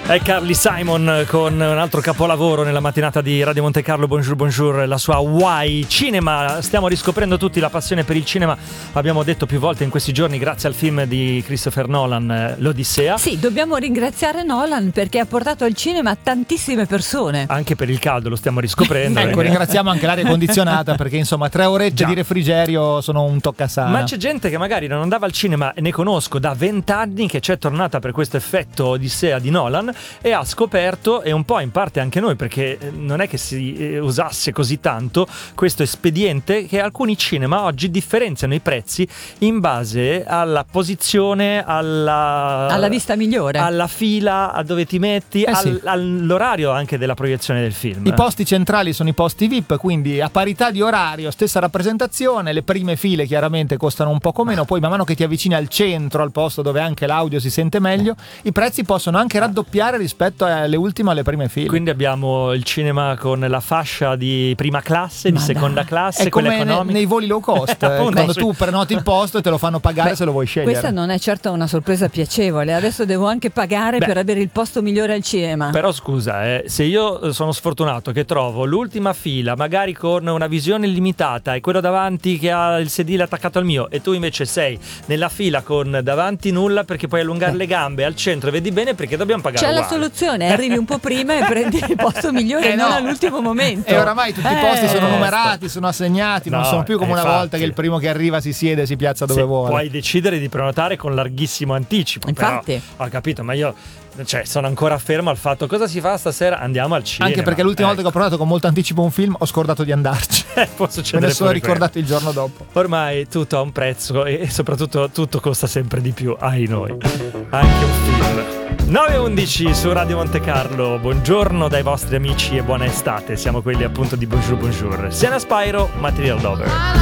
È Carly Simon con un altro capolavoro nella mattinata di Radio Monte Carlo. Bonjour, bonjour, la sua Why Cinema. Stiamo riscoprendo tutti la passione per il cinema. Abbiamo detto più volte in questi giorni, grazie al film di Christopher Nolan, l'Odissea. Sì, dobbiamo ringraziare Nolan perché ha portato al cinema tantissime persone. Anche per il caldo lo stiamo riscoprendo. Ecco, ringraziamo anche l'aria condizionata perché insomma 3 orette di refrigerio sono un toccasana. Ma c'è gente che magari non andava al cinema, e ne conosco da 20 anni, che c'è tornata per questo effetto Odissea di Nolan e ha scoperto, e un po' in parte anche noi, perché non è che si usasse così tanto questo espediente, che alcuni cinema oggi differenziano i prezzi in base alla posizione, alla vista migliore, alla fila, a dove ti metti, all'orario anche della proiezione del film. I posti centrali sono i posti VIP, quindi a parità di orario, stessa rappresentazione. Le prime file chiaramente costano un poco meno, poi man mano che ti avvicini al centro, al posto dove anche l'audio si sente meglio, i prezzi possono anche raddoppiare rispetto alle prime file. Quindi abbiamo il cinema con la fascia di prima classe, di seconda classe, è quella come economica. nei voli low cost, quando tu prenoti il posto e te lo fanno pagare se lo vuoi scegliere. Questa non è certo una sorpresa piacevole. Adesso devo anche pagare per avere il posto migliore al cinema. Però scusa, se io sono sfortunato che trovo l'ultima fila, magari con una visione limitata, e quello davanti che ha il sedile attaccato al mio, e tu invece sei nella fila con davanti nulla perché puoi allungare le gambe al centro e vedi bene, perché dobbiamo pagare C'è uguale. la soluzione, arrivi un po' prima e prendi il posto migliore, non all'ultimo momento. E oramai tutti i posti sono numerati, sono assegnati, non sono più come una volta che il primo che arriva si siede e si piazza dove vuole. Puoi decidere di prenotare con larghissimo anticipo. Infatti. Però, ho capito, ma io sono ancora fermo al fatto: cosa si fa stasera? Andiamo al cinema. Anche perché l'ultima volta che ho prenotato con molto anticipo un film ho scordato di andarci. Può succedere. Me ne sono ricordato il giorno dopo. Ormai tutto ha un prezzo e soprattutto tutto costa sempre di più, ai noi. Anche un film. 9:11 su Radio Monte Carlo. Buongiorno dai vostri amici e buona estate. Siamo quelli appunto di Bonjour Bonjour. Siena Spyro, Material Lover.